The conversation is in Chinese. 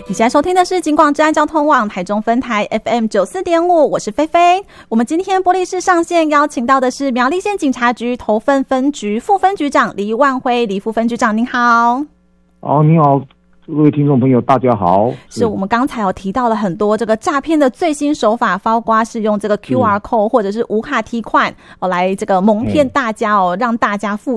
你现在收听的是警广治安交通网台中分台 FM94.5， 我是菲菲。我们今天玻璃市上线邀请到的是苗栗县警察局头份分局副分局长黎万辉，黎副分局长您好。 你好，各位听众朋友大家好。 是我们刚才有提到了很多这个诈骗的最新手法，包括是用这个 QR code 或者是无卡提款来这个蒙骗大家让大家付